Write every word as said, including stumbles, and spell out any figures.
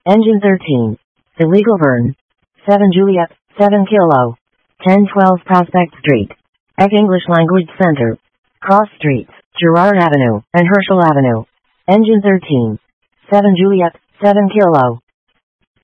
Engine thirteen. Illegal burn. seven Juliet, seven Kilo. ten twelve Prospect Street. Egg English Language Center. Cross Streets, Girard Avenue, and Herschel Avenue. Engine thirteen. seven Juliet, seven Kilo.